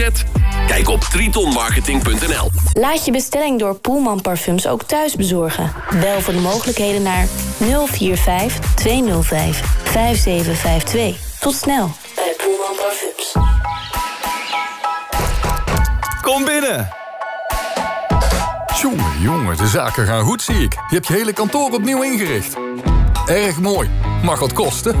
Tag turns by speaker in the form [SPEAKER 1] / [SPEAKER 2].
[SPEAKER 1] Kijk op tritonmarketing.nl.
[SPEAKER 2] Laat je bestelling door Poelman Parfums ook thuis bezorgen. Bel voor de mogelijkheden naar 045 205 5752. Tot snel bij Poelman Parfums.
[SPEAKER 3] Kom binnen! Jongen, de zaken gaan goed, zie ik. Je hebt je hele kantoor opnieuw ingericht. Erg mooi. Mag wat kosten.